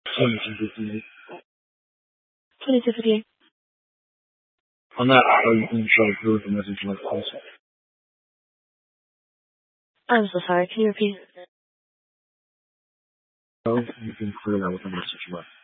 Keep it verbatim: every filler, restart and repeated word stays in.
twenty-two fifty-eight. twenty-two fifty-eight. On that, uh, you can try to prove the message like this. I'm so sorry. Can you repeat? So you can clear that with the message left.